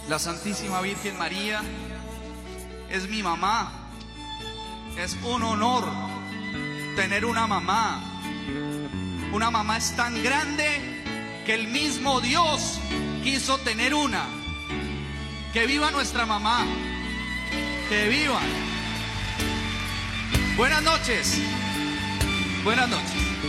La Santísima Virgen María es mi mamá. Es un honor tener una mamá. Una mamá es tan grande que el mismo Dios quiso tener una. Que viva nuestra mamá. Que viva. Buenas noches. Buenas noches.